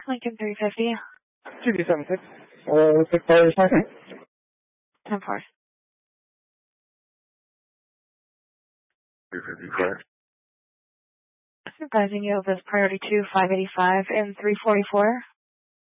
Lincoln 350. 2D76. 6 second. 10-4. 354. Advising you of this priority 2, 585 and 344.